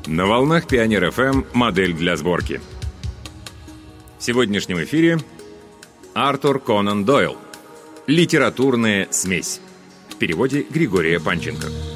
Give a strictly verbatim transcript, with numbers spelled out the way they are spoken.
На волнах Пионер эф эм «Модель для сборки». В сегодняшнем эфире Артур Конан Дойл. Литературная смесь. В переводе Григория Панченко.